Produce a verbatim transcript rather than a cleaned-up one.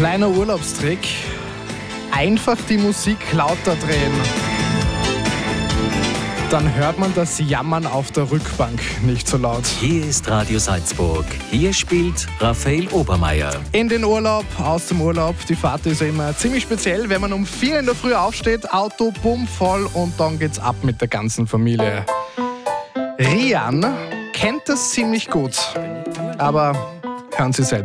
Kleiner Urlaubstrick. Einfach die Musik lauter drehen. Dann hört man das Jammern auf der Rückbank nicht so laut. Hier ist Radio Salzburg. Hier spielt Raphael Obermeier. In den Urlaub, aus dem Urlaub. Die Fahrt ist ja immer ziemlich speziell, wenn man um vier in der Früh aufsteht, Auto bumm voll und dann geht's ab mit der ganzen Familie. Rian kennt das ziemlich gut, aber hören Sie selbst.